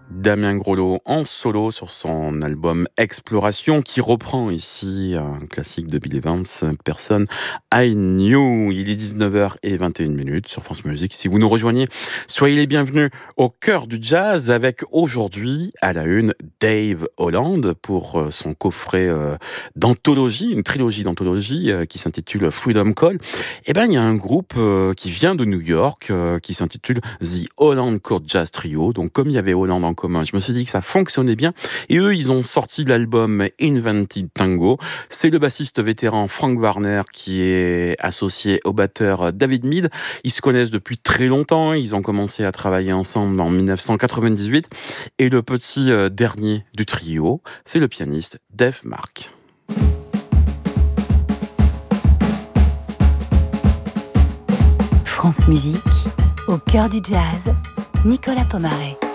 Damien Grolot en solo sur son album Exploration qui reprend ici un classique de Bill Evans, Person I Knew. Il est 19h21 sur France Musique. Si vous nous rejoignez, soyez les bienvenus au cœur du jazz avec aujourd'hui à la une Dave Holland pour son coffret d'anthologie, une trilogie d'anthologie qui s'intitule Freedom Call. Eh ben, il y a un groupe qui vient de New York qui s'intitule The Holland Court Jazz Trio. Donc comme il y avait Holland en commun, je me suis dit que ça fonctionnait bien. Et eux, ils ont sorti l'album Invented Tango. C'est le bassiste vétéran Frank Warner qui est associé au batteur David Mead. Ils se connaissent depuis très longtemps. Ils ont commencé à travailler ensemble en 1998. Et le petit dernier du trio, c'est le pianiste Dave Mark. France Musique, au cœur du jazz, Nicolas Pomaré.